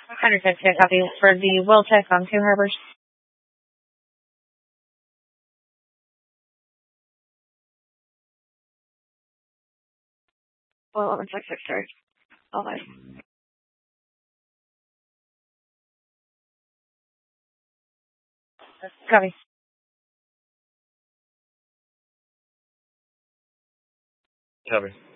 150 copy for the Wiltec on Two Harbors. Well, 11663. All right. Copy. Copy.